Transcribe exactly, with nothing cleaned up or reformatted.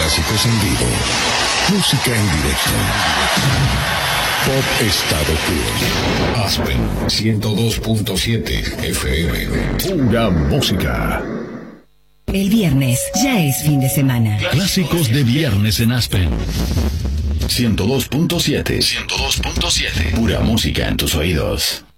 clásicos en vivo. Música en directo. Pop Estado Puro. Aspen ciento dos punto siete F M. Pura música. El viernes ya es fin de semana. Clásicos de viernes en Aspen. ciento dos punto siete. ciento dos punto siete. Pura música en tus oídos.